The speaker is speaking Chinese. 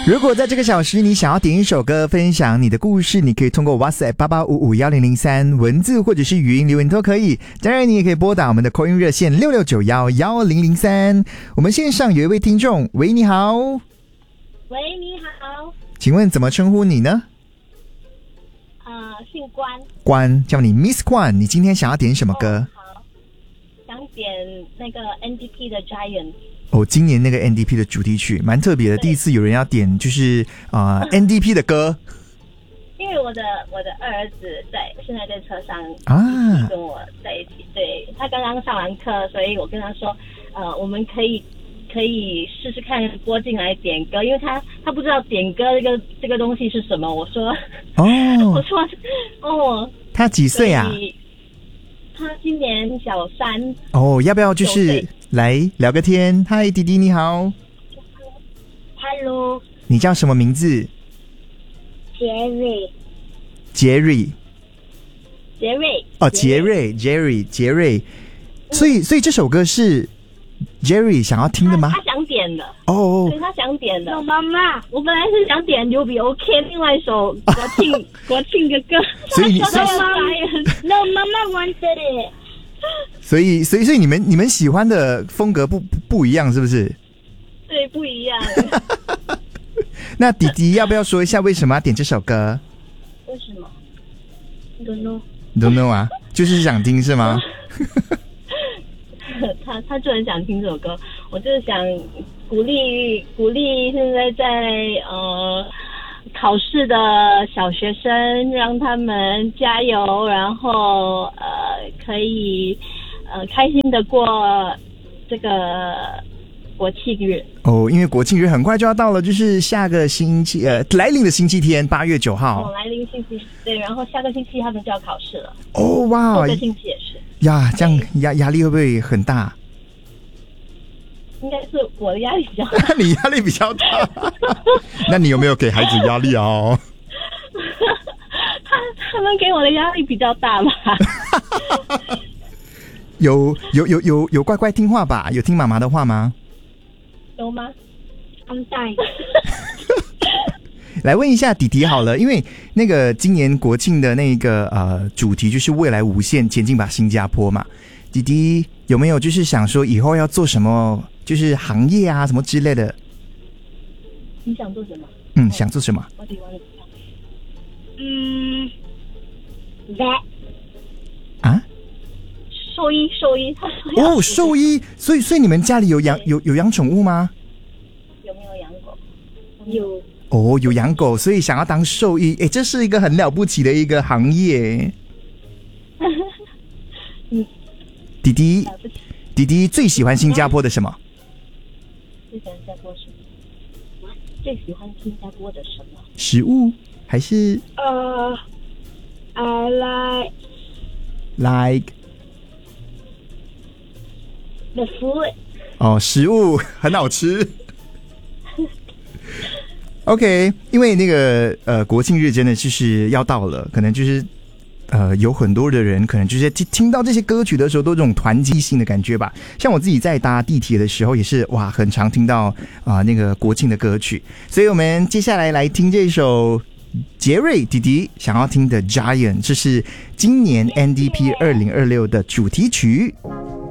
如果在这个小时你想要点一首歌分享你的故事，你可以通过 WhatsApp 88551003文字或者是语音留言都可以。当然你也可以拨打我们的 call in 热线66911003。我们线上有一位听众，喂，你好。 喂，你好。 请问怎么称呼你呢？ 姓关。 关，叫你 Miss 关。你今天想要点什么歌？ 好，想点那个 NDP 的 Giant。 哦，今年那个 NDP 的主题曲蛮特别的，第一次有人要点就是NDP 的歌。 因为我的二儿子现在在车上跟我在一起，对，他刚刚上完课，所以我跟他说，我们可以试试看播进来点歌，因为他不知道点歌这个东西是什么。我说他几岁啊？ 他今年小3。 哦，要不要就是来聊个天？嗨，弟弟你好。 Hello。 你叫什么名字？Jerry。哦，杰瑞。所以这首歌是 Jerry 想要听的吗？ 他想点的。 哦， 对，他想点的。妈妈，我本来是想点 You Be OK 另外一首国庆的歌。 所以 No， 妈妈 wanted it。 所以你们喜欢的风格不一样，是不是？ 对，不一样。 那弟弟要不要说一下为什么要点这首歌？ 为什么 ？Don't know 啊，就是想听是吗？ 他就很想听这首歌，我就是想鼓励现在在考试的小学生，让他们加油，然后可以开心的过这个国庆日。哦， 因为国庆日很快就要到了，就是下个星期来临的星期天8月9号。 来临星期对，然后下个星期他们就要考试了。 哦哇， 后个星期也是。 呀，这样压力会不会很大？ 应该是我的压力比较大。 你压力比较大。那你有没有给孩子压力啊？ 他们给我的压力比较大吧。 有乖乖听话吧？有听妈妈的话吗？ 有吗？ 来问一下弟弟好了，因为那个今年国庆的那个主题就是未来无限前进吧新加坡嘛，弟弟有没有就是想说以后要做什么，就是行业啊什么之类的？ 你想做什么？ 想做什么？啊？ 兽医。 哦，兽医，所以你们家里有养宠物吗？ 有没有养狗？有。 哦，有养狗，所以想要当兽医，这是一个很了不起的一个行业。弟弟最喜欢新加坡的什么？ 最喜欢新加坡什么？最喜欢新加坡的什么？ 食物还是 I like the food。 哦，食物很好吃。OK， 因为那个国庆日真的就是要到了，可能就是有很多的人可能就是听到这些歌曲的时候都有这种团结性的感觉吧。像我自己在搭地铁的时候也是哇，很常听到那个国庆的歌曲。所以我们接下来听这首杰瑞弟弟想要听的 Giant， 这是今年 NDP 2026的主题曲。